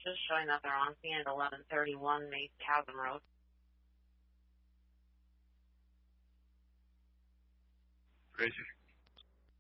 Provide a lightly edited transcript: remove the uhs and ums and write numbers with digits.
just showing that they're on scene at 1131 Mace Chasm Road. Roger.